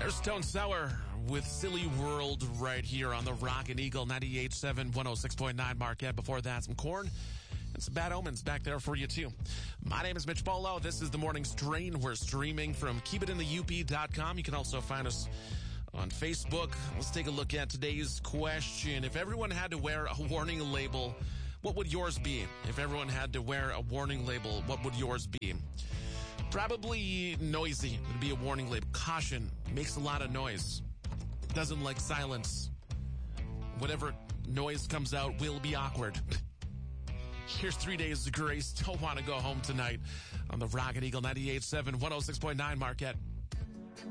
There's Stone Sour with Silly World right here on the Rockin' Eagle 98.7, 106.9 Marquette. Before that, some Korn and some Bad Omens back there for you, too. My name is Mitch Bolo. This is The Morning Strain. We're streaming from keepitinthe.up.com. You can also find us on Facebook. Let's take a look at today's question. If everyone had to wear a warning label, what would yours be? If everyone had to wear a warning label, what would yours be? Probably noisy would be a warning label. Caution, makes a lot of noise. Doesn't like silence. Whatever noise comes out will be awkward. Here's 3 Days of Grace. Don't want to go home tonight on the Rockin' Eagle 98.7, 106.9 Marquette.